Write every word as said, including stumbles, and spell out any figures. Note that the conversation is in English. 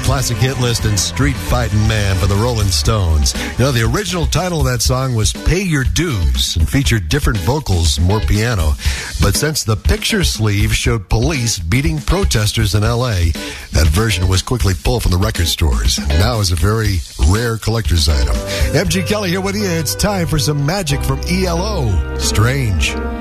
classic hit list and Street Fightin' Man for the Rolling Stones. You know, the original title of that song was Pay Your Dues and featured different vocals, more piano. But since the picture sleeve showed police beating protesters in L A, that version was quickly pulled from the record stores. Now is a very rare collector's item. M G Kelly here with you. It's time for some magic from E L O. Strange.